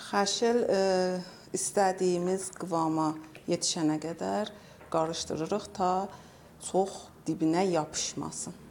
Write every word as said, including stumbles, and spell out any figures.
Xəşil e, istədiyimiz qıvama yetişənə qədər qarışdırırıq ta çox dibinə yapışmasın.